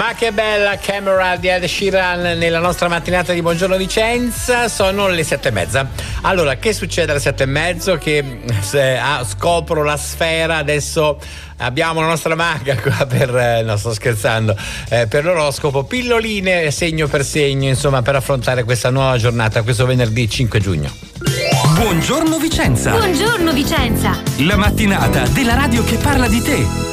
Ma che bella Camera di Ed Sheeran nella nostra mattinata di Buongiorno Vicenza. Sono le 7:30. Allora, che succede alle 7:30? Che scopro la sfera. Adesso abbiamo la nostra maga qua per, no, sto scherzando, per l'oroscopo, pilloline segno per segno, insomma, per affrontare questa nuova giornata, questo venerdì 5 giugno. Buongiorno Vicenza. Buongiorno Vicenza. La mattinata della radio che parla di te.